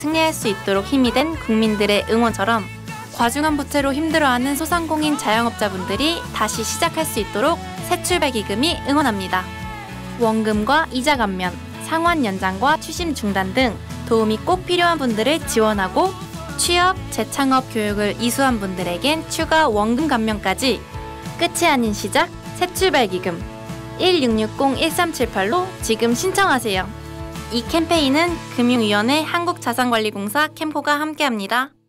승리할 수 있도록 힘이 된 국민들의 응원처럼 과중한 부채로 힘들어하는 소상공인 자영업자분들이 다시 시작할 수 있도록 새출발기금이 응원합니다. 원금과 이자 감면, 상환 연장과 추심 중단 등 도움이 꼭 필요한 분들을 지원하고 취업, 재창업 교육을 이수한 분들에겐 추가 원금 감면까지. 끝이 아닌 시작, 새출발기금 1660-1378로 지금 신청하세요. 이 캠페인은 금융위원회 한국자산관리공사 캠코가 함께합니다.